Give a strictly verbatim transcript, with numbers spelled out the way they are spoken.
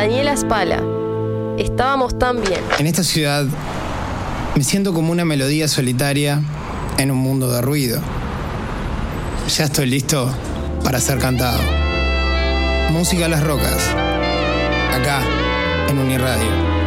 Daniela Spala. Estábamos tan bien. En esta ciudad me siento como una melodía solitaria en un mundo de ruido. Ya estoy listo para ser cantado. Música a las rocas. Acá, en Uniradio.